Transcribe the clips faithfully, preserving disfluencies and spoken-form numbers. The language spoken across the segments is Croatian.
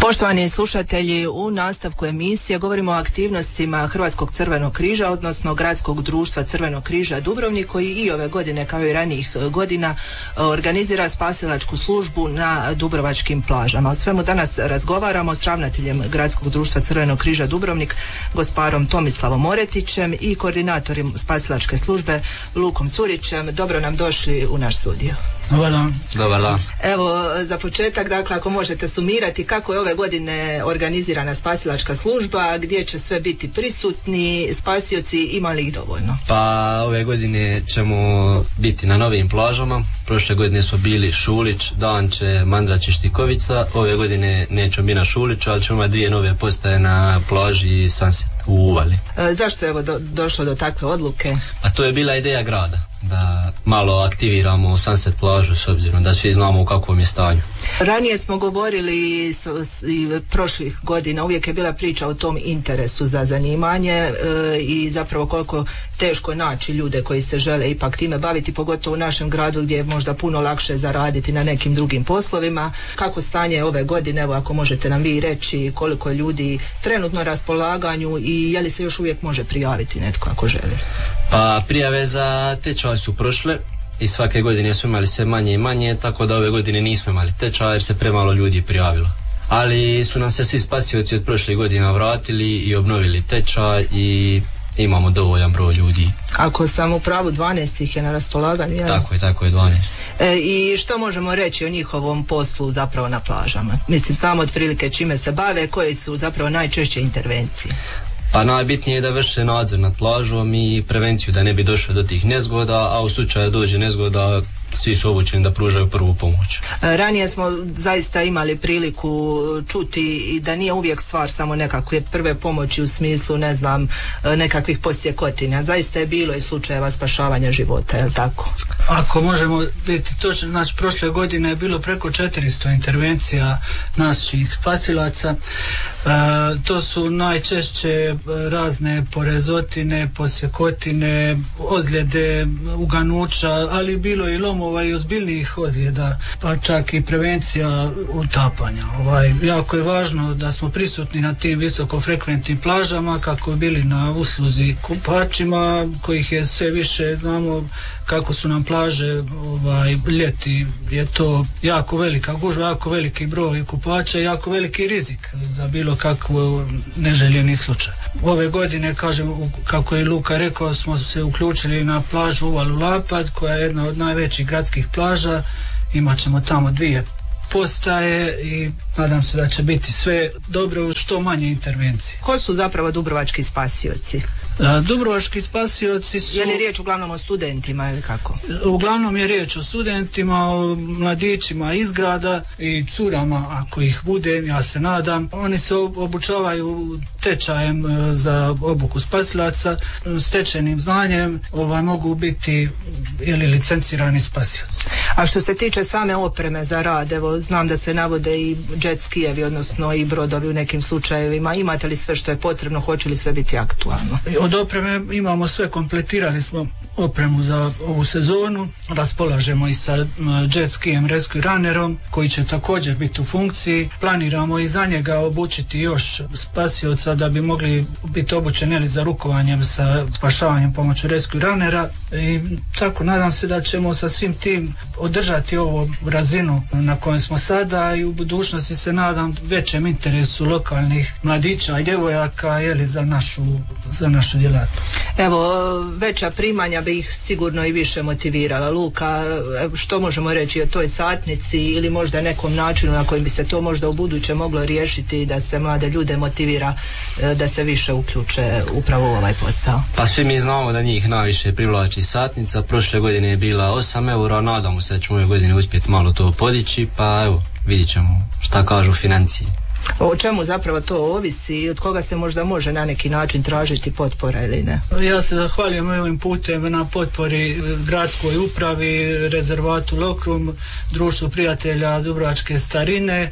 Poštovani slušatelji, u nastavku emisije govorimo o aktivnostima Hrvatskog crvenog križa, odnosno Gradskog društva Crvenog križa Dubrovnik, koji i ove godine, kao i ranijih godina, organizira spasilačku službu na dubrovačkim plažama. O svemu danas razgovaramo s ravnateljem Gradskog društva Crvenog križa Dubrovnik, gosparom Tomislavom Oretićem, i koordinatorom spasilačke službe Lukom Curićem. Dobro nam došli u naš studio. Dobar dan. Dobar dan. Evo, za početak, dakle, ako možete sumirati kako je ove godine organizirana spasilačka služba, gdje će sve biti prisutni spasioci, ima li ih dovoljno? Pa ove godine ćemo biti na novim plažama. Prošle godine smo bili Šulić, Danče, Mandrač i Štikovica. Ove godine nećemo biti na Šuliću, ali ćemo imati dvije nove postaje na plaži Sunset u Uvali. E, zašto je evo do, došlo do takve odluke? A to je bila ideja grada, da malo aktiviramo Sunset plažu, s obzirom da svi znamo u kakvom je stanju. Ranije smo govorili s, s, i prošlih godina, uvijek je bila priča o tom interesu za zanimanje e, i zapravo koliko teško naći ljude koji se žele ipak time baviti, pogotovo u našem gradu gdje je možda puno lakše zaraditi na nekim drugim poslovima. Kako stanje ove godine, evo ako možete nam vi reći koliko je ljudi trenutno na raspolaganju i je li se još uvijek može prijaviti netko ako želi? Pa prijave za tečaj su prošle i svake godine su imali sve manje i manje, tako da ove godine nismo imali tečaj jer se premalo ljudi prijavilo. Ali su nam se svi spasioci od prošle godina vratili i obnovili tečaj i imamo dovoljan broj ljudi. Ako sam u pravu, dvanaest ih je na raspolaganju, jel? Tako je, tako je, dvanaest. E, I što možemo reći o njihovom poslu zapravo na plažama? Mislim, znamo otprilike čime se bave, koje su zapravo najčešće intervencije? Pa najbitnije je da vrše nadzor nad plažom i prevenciju da ne bi došlo do tih nezgoda, a u slučaju da dođe nezgoda svi su obučeni da pružaju prvu pomoć. Ranije smo zaista imali priliku čuti i da nije uvijek stvar samo nekakve prve pomoći u smislu, ne znam, nekakvih posjekotinja. Zaista je bilo i slučajeva spašavanja života, je li tako? Ako možemo biti točno, znači prošle godine je bilo preko četiristo intervencija naših spasilaca. E, to su najčešće razne porezotine, posjekotine, ozljede, uganuća, ali bilo i lomova i ozbiljnijih ozljeda, pa čak i prevencija utapanja. Ovaj, jako je važno da smo prisutni na tim visokofrekventnim plažama kako bi bili na usluzi kupačima, kojih je sve više, znamo kako su nam plaže, ovaj, ljeti je to jako velika gužva, jako veliki broj kupača i jako veliki rizik za bilo kakvo neželjeni slučaj. Ove godine, kažem, kako je Luka rekao, smo se uključili na plažu Uvalu Lapad, koja je jedna od najvećih gradskih plaža. Imat ćemo tamo dvije postaje i nadam se da će biti sve dobro uz što manje intervencije. Ko su zapravo dubrovački spasioci? A, dubrovački spasioci su... Je li riječ uglavnom o studentima ili kako? Uglavnom je riječ o studentima, o mladićima iz grada i curama ako ih bude, ja se nadam. Oni se obučavaju tečajem za obuku spasilaca, stečenim znanjem ovaj, mogu biti ili licencirani spasioci. A što se tiče same opreme za rad, evo znam da se navode i jet skijevi, odnosno i brodovi u nekim slučajevima. Imate li sve što je potrebno, hoće li sve biti aktualno? Od opreme imamo sve, kompletirali smo opremu za ovu sezonu, raspolažemo i sa jet skijem Rescue Runnerom koji će također biti u funkciji. Planiramo i za njega obučiti još spasioca da bi mogli biti obučeni za rukovanjem sa spašavanjem pomoću Rescue Runnera i tako nadam se da ćemo sa svim tim održati ovu razinu na kojoj smo sada i u budućnosti se nadam većem interesu lokalnih mladića i djevojaka jeli, za našu, za našu djelatnost. Evo, veća primanja bi ih sigurno i više motivirala. Luka, što možemo reći o toj satnici ili možda nekom načinu na kojim bi se to možda u buduće moglo riješiti i da se mlade ljude motivira da se više uključe upravo u ovaj posao? Pa svi mi znamo da njih najviše privlači satnica. Prošle godine je bila osam eura, nadamo se da ćemo ove godine uspjeti malo to podići, pa evo, vidjet ćemo šta kažu financije. O čemu zapravo to ovisi i od koga se možda može na neki način tražiti potpora ili ne? Ja se zahvaljujem ovim putem na potpori gradskoj upravi, rezervatu Lokrum, društvu prijatelja Dubrovačke starine,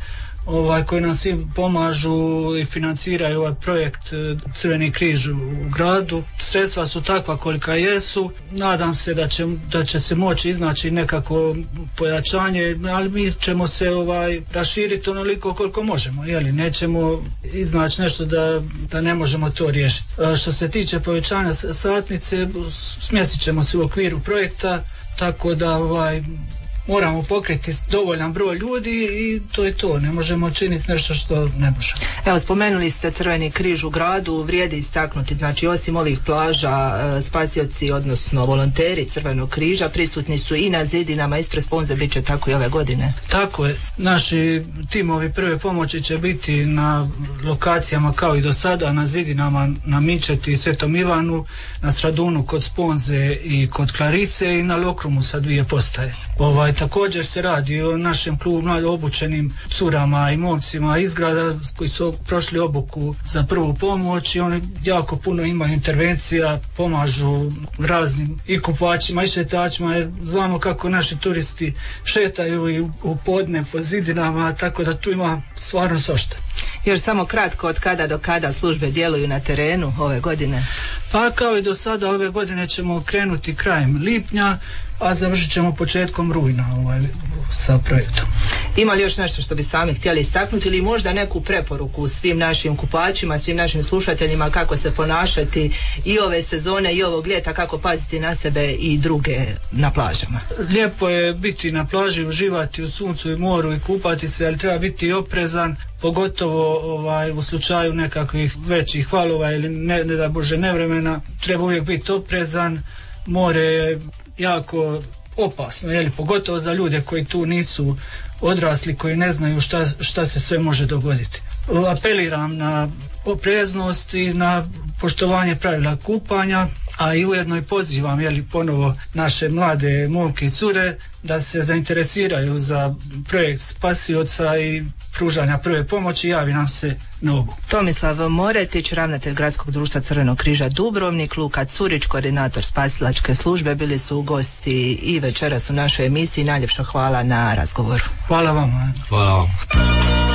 ovaj, koji nam svi pomažu i financiraju ovaj projekt Crveni križ u gradu. Sredstva su takva kolika jesu. Nadam se da će, da će se moći iznaći nekako pojačanje, ali mi ćemo se ovaj raširiti onoliko koliko možemo, jeli, nećemo iznaći nešto da, da ne možemo to riješiti. A što se tiče povećanja satnice, smjestit ćemo se u okviru projekta, tako da ovaj moramo pokriti dovoljan broj ljudi i to je to, ne možemo činiti nešto što ne možemo. Evo, spomenuli ste Crveni križ u gradu, vrijedi istaknuti, znači osim ovih plaža, spasioci, odnosno volonteri Crvenog križa prisutni su i na zidinama ispred sponze, bit će tako i ove godine. Tako je, naši timovi prve pomoći će biti na lokacijama kao i do sada, na zidinama na Mičeti i Svetom Ivanu, na Stradunu kod sponze i kod Klarise i na Lokrumu sa dvije postaje. Ovaj, također se radi o našem klubu mlado obučenim curama i momcima iz grada koji su prošli obuku za prvu pomoć i oni jako puno imaju intervencija, pomažu raznim i kupačima i šetačima, jer znamo kako naši turisti šetaju i u podne po zidinama, tako da tu ima stvarno svašta. Još samo kratko, od kada do kada službe djeluju na terenu ove godine? Pa kao i do sada, ove godine ćemo krenuti krajem lipnja, a završit ćemo početkom rujna ovaj, sa projektom. Ima li još nešto što bi sami htjeli istaknuti ili možda neku preporuku svim našim kupačima, svim našim slušateljima kako se ponašati i ove sezone i ovog ljeta, kako paziti na sebe i druge na plažama? Lijepo je biti na plaži, uživati u suncu i moru i kupati se, ali treba biti oprezan, pogotovo ovaj, u slučaju nekakvih većih valova ili ne, ne da bože nevremena, treba uvijek biti oprezan. More je jako opasno, jeli, pogotovo za ljude koji tu nisu odrasli, koji ne znaju šta, šta se sve može dogoditi. Apeliram na opreznost i na poštovanje pravila kupanja, a i ujedno i pozivam, jeli, ponovo naše mlade momke i cure da se zainteresiraju za projekt spasioca i pružanja prve pomoći, javi nam se na obu. Tomislav Moretić, ravnatelj Gradskog društva Crvenog križa Dubrovnik, Luka Curić, koordinator spasilačke službe, bili su gosti i večeras u našoj emisiji. Najljepša hvala na razgovoru. Hvala vam. Hvala vam.